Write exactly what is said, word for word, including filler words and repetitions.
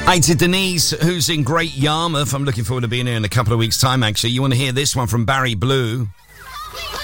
Hey, to Denise, who's in Great Yarmouth. I'm looking forward to being here in a couple of weeks' time, actually. You want to hear this one from Barry Blue?